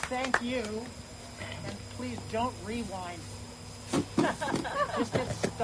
thank you. And please don't rewind. Just hit stop.